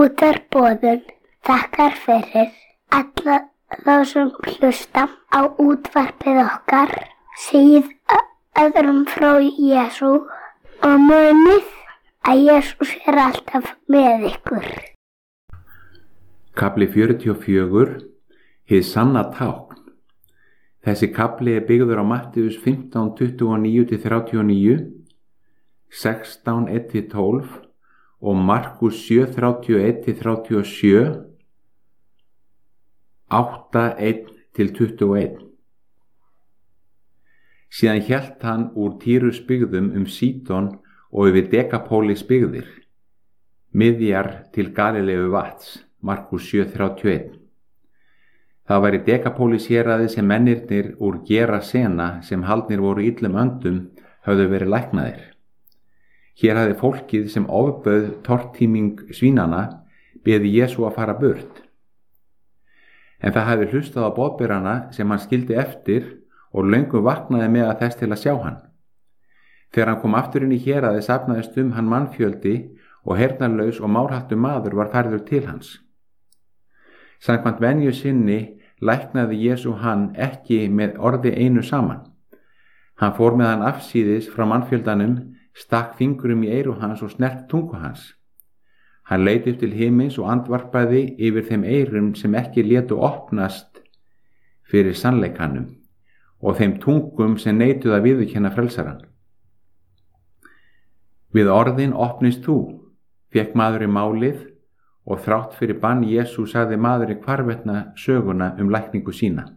Útvarpsboðun þakkar fyrir alla þá sem hlusta á útvarpið okkar, segið öðrum frá Jesú og munið að Jesús alltaf með ykkur. Kafli 44, hið sanna tákn. Þessi kafli byggður á Mattheus 15, 29-39, 16, 1-12 og Markus 7, 31-37, 8, 1-21. Síðan hélt hann úr Týrus byggðum Sídon og yfir Dekapólis byggðir, miðjar til Galileu vatns, Markus 7, 31. Það var í Dekapólis héraði sem mennirnir úr Gerasena sem haldnir voru illum öndum höfðu verið læknaðir. Hér hafði fólkið sem ofbauð tortíming svínana beðið Jesú að fara burt. En það hafði hlustað á boðberana sem hann skildi eftir og löngu vaknaði með að þess til að sjá hann. Þegar hann kom aftur inn í héraði safnaðist hann mannfjöldi og heyrnarlaus og márhaltur maður var færður til hans. Samkvæmt venju sinni læknaði Jesú hann ekki með orði einu saman. Hann fór með hann afsíðis frá mannfjöldanum, stakk fingrum í eyru hans og snert tungu hans. Hann leit upp til himins og andvarpaði yfir þeim eyrum sem ekki létu opnast fyrir sannleikanum og þeim tungum sem neituðu að viðurkenna frelsarann. Við orðin opnist þú, fékk maðurinn málið og þrátt fyrir bann Jesú sagði maðurinn hvarvetna söguna lækningu sína.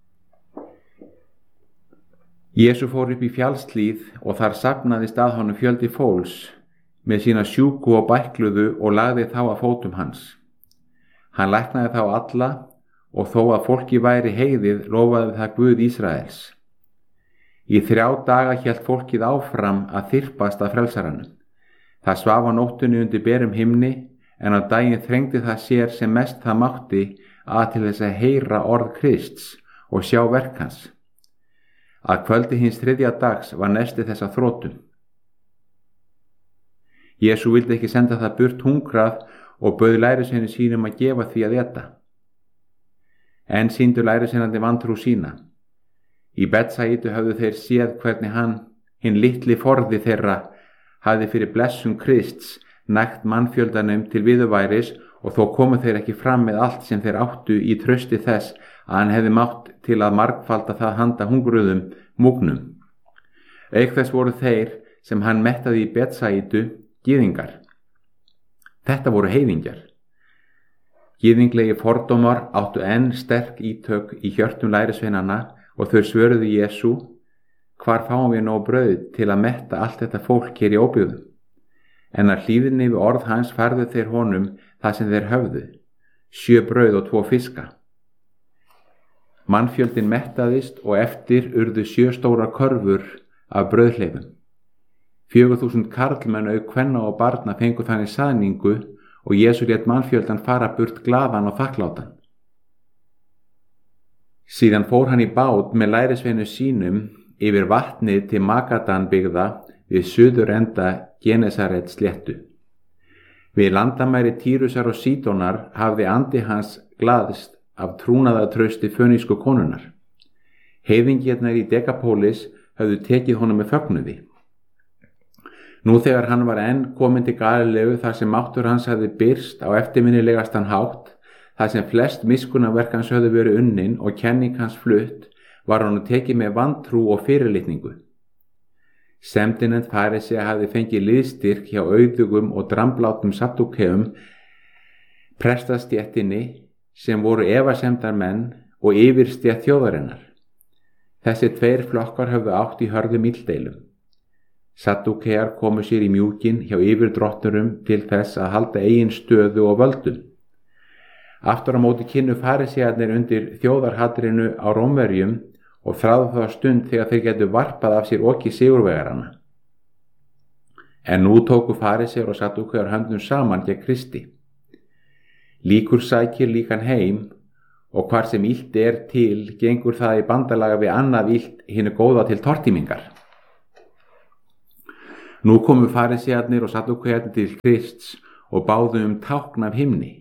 Jesú fór upp í fjallshlíð og þar safnaðist að honum fjöldi fólks með sína sjúku og bækluðu og lagði þá að fótum hans. Hann læknaði þá alla og þó að fólki væri heiðið lofaði það Guð Ísraels. Í 3 daga hélt fólkið áfram að þyrpast að frelsaranum. Það svaf á nóttunni undir berum himni en á daginn þrengdi það sér sem mest það mátti að til þess að heyra orð Krists og sjá verk hans. Að kvöldi hins 3. dags var nesti þessa þrótum. Jesú vildi ekki senda það burt hungrað og bauð lærisveinum sínum að gefa því að éta. En sýndu lærisveinandi vantrú sína. Í Betsaidu höfðu þeir séð hvernig hann, hinn litli forði þeirra, hafði fyrir blessun Krists nægt mannfjöldanum til viðurværis og þó komu þeir ekki fram með allt sem þeir áttu í trausti þess að hann hefði mátt til að margfalda það handa hungruðum múgnum. Auk þess voru þeir sem hann mettaði í Betsaidu gyðingar. Þetta voru heiðingjar. Gyðinglegi fordómar áttu enn sterk ítök í hjörtum lærisveinanna og þau svöruðu Jesú: hvar fáum við nóg brauð til að metta allt þetta fólk hér í óbyggðum? En að hlýðni við orð hans færðu þeir honum það sem þeir höfðu, 7 brauð og 2 fiska. Mannfjöldin mettaðist og eftir urðu 7 stórar körfur af brauðhleifum. 4.000 karlmenn auk kvenna og barna fengu þannig saðningu og Jesú lét mannfjöldan fara burt glaðan og þakklátan. Síðan fór hann í bát með lærisveinum sínum yfir vatnið til Magadan byggða við suður enda Genesaret sléttu. Við landamæri Týrusar og Sídonar hafði andi hans glaðst af trúnaðartrausti fönísku konunnar. Heiðingjarnir í Dekapólis höfðu tekið honum með fögnuði. Nú þegar hann var enn kominn til Galileu þar sem máttur hans hafði birst á eftirminnilegastan hátt, þar sem flest miskunnaverk hans höfðu verið unnin og kenning hans flutt, var honum tekið með vantrú og fyrirlitningu. Semdinend farisea hafði fengið liðstyrk hjá auðugum og dramblátum saddúkeum, prestastéttinni sem voru efasemdarmenn og yfirstétt þjóðarinnar. Þessi 2 flokkar höfðu átt í hörðum illdeilum. Saddúkear komu sér í mjúkin hjá yfirdrottnurum til þess að halda eigin stöðu og völdum. Aftur á móti kynnu farisearnir undir þjóðarhatrinu á Rómverjum og þráðu þá stund þegar þeir getu varpað af sér oki sigurvegarana. En nú tóku farisear og saddúkear höndum saman gegn Kristi. Líkur sækir líkan heim og hvar sem illt til, gengur það í bandalaga við annað illt hinu góða til tortímingar. Nú komu farisearnir og saddúkearnir til Krists og báðu tákn af himni.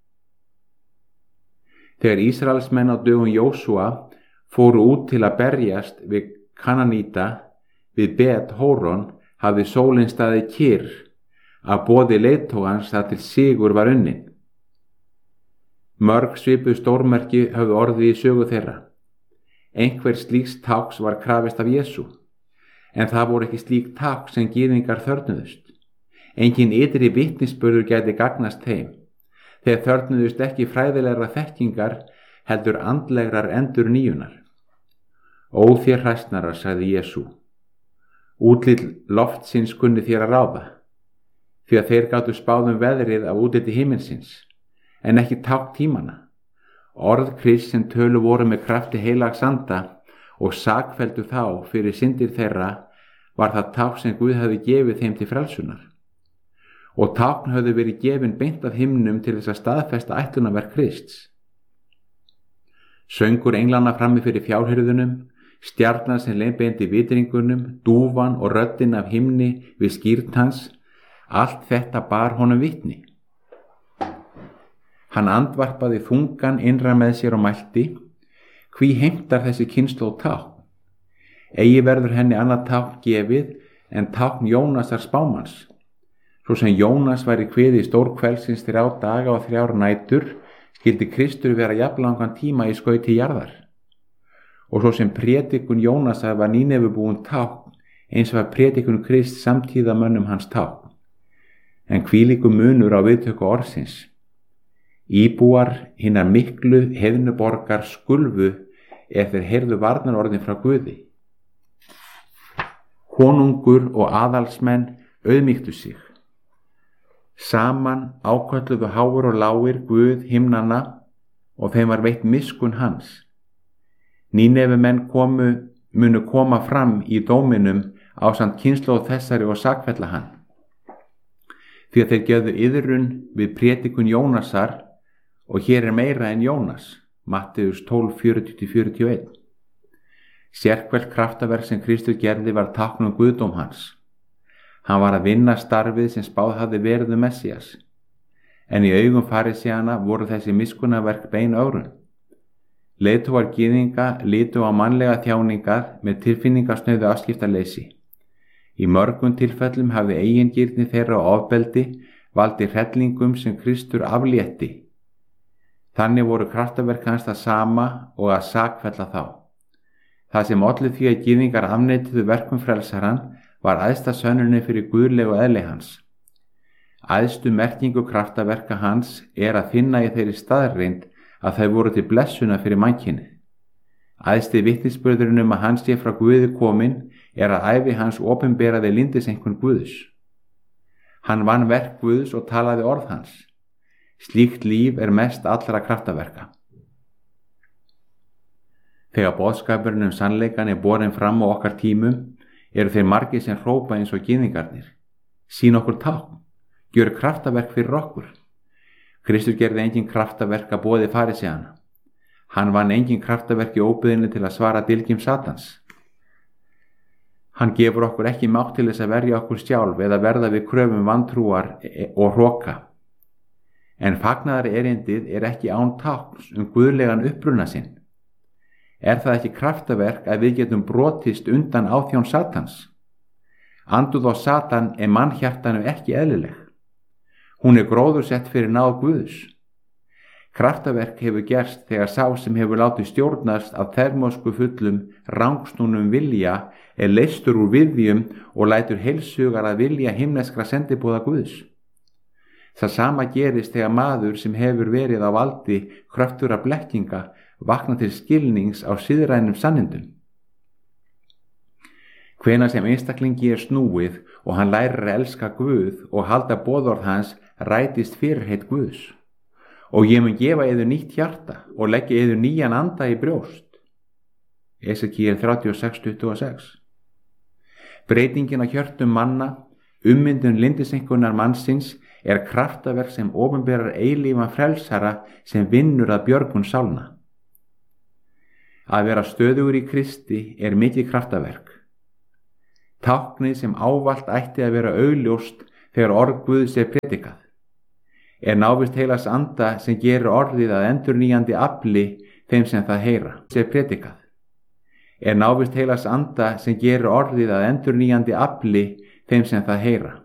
Þegar Ísraelsmenn á dögum Jósúa fóru út til að berjast við Kananíta við Bet-Hóron, hafði sólin staðið kyrr að boði leiðtogans þar til sigur var unnin. Mörg svipuð stórmerki höfðu orðið í sögu þeirra. Einhver slíks tákns var krafist af Jesú, en það voru ekki slík tákn sem gyðingar þörfnuðust. Engin ytri vitnisburður gæti gagnast þeim. Þeir þörfnuðust ekki fræðilegra þekkingar, heldur andlegrar endurnýjunar. Ó þér hræsnarar, sagði Jesú. Útlit loftsins kunni þér að ráða, því að þeir gátu spáð veðrið af útliti himinsins, en ekki tákn tímana. Orð Krists sem tölu voru með krafti heilags anda og sakfelldu þá fyrir syndir þeirra var það tákn sem Guð hafði gefið þeim til frelsunar. Og tákn hafði verið gefin beint af himnum til þess að staðfesta ætlunarverk Krists. Söngur englanna frammi fyrir fjárhirðunum, stjarnan sem leiðbeindi vitringunum, dúfan og röddin af himni við skírn hans, allt þetta bar honum vitni. Hann andvarpaði þungan innra með sér og mælti: Hví heimtar þessi kynslóð tákn? Eigi verður henni annað tákn gefið en tákn Jónasar spámanns. Svo sem Jónas væri kveðið í stórkvelsins 3 daga og 3 nætur, skyldi Kristur vera jafnlangan tíma í skauti jarðar. Og svo sem prédikun Jónasar var Nínevubúin tákn, eins var prédikun Krist samtíða mönnum hans tákn. En hvílíkur munur á viðtöku orðsins. Íbúar hinnar miklu heiðnuborgar skulfu ef þeir heyrðu varnarorðin frá Guði. Konungur og aðalsmenn auðmýktu sig. Saman ákölluðu háir og lágir Guð himnanna og þeim var veitt miskunn hans. Nínefumenn munu koma fram í dóminum ásamt kynslóð þessari og sakfella hann. Því að þeir gefðu iðrun við prédikun Jónasar, og hér meira en Jónas, Matteus 12:40-41. Sérhvert kraftaverk sem Kristur gerði var tákn guðdóm hans. Hann var að vinna starfið sem spáð hafði verið Messias. En í augum farisæana voru þessi miskunnaverk bein ögrun. Leiðtogar gyðinga litu á mannlega þjáningar með tilfinningasnauðu afskiptaleysi. Í mörgum tilfellum hafði eigingirni þeirra og ofbeldi valdi hrellingum sem Kristur aflétti. Þannig voru kraftaverk hans það sama og að sakfella þá. Það sem olli því að gyðingar afneituðu verkum frelsaran var æðsta sönnunin fyrir guðlegu eðli hans. Æðstu merkingu kraftaverka hans að finna í þeirri staðreynd að þau voru til blessuna fyrir mannkynið. Æðsti vitnisburðurinn að hann sé frá Guði kominn að ævi hans opinberaði lyndiseinkunn Guðs. Hann vann verk Guðs og talaði orð hans. Slíkt líf mest allra kraftaverka. Þegar boðskapurinn sannleikan borin fram á okkar tímum, eru þeir margir sem hrópa eins og gyðingarnir: Sýn okkur tákn, gjör kraftaverk fyrir okkur. Kristur gerði engin kraftaverk að boði farisæana. Hann vann engin kraftaverk í óbyggðinni til að svara dylgjum Satans. Hann gefur okkur ekki mátt til þess að verja okkur sjálf eða verða við kröfum vantrúar og hroka. En fagnaðar erindið ekki án tákns guðlegan uppruna sinn. Það ekki kraftaverk að við getum brotist undan áþjón Satans? Anduð á Satan mannhjartanu ekki eðlileg. Hún gróðursett fyrir náð Guðs. Kraftaverk hefur gerst þegar sá sem hefur látið stjórnast af þermósku fullum rangsnúnum vilja leystur úr viðjum og lætur heilsugar að vilja himneskra sendiboða Guðs. Það sama gerist þegar maður sem hefur verið á valdi kröftugra blekkinga vakna til skilnings á siðrænum sannindum. Hvenær sem einstaklingi snúið og hann lærir að elska Guð og halda boðorð hans, rætist fyrirheit Guðs. Og ég mun gefa yður nýtt hjarta og leggja yður nýjan anda í brjóst. Esekíel 36:26. Breytingin á hjörtum manna, ummyndun lyndiseinkunnar mannsins, kraftaverk sem opinberar eilífan frelsara sem vinnur að björgun sálna. Að vera stöðugur í Kristi mikið kraftaverk. Táknið sem ávallt ætti að vera augljóst þegar orð Guðs predikað. Er návist heilags anda sem gerir orðið að endurnýjandi afli þeim sem það heyra, sem predikað. Er návist heilags anda sem gerir orðið að endurnýjandi afli þeim sem það heyra.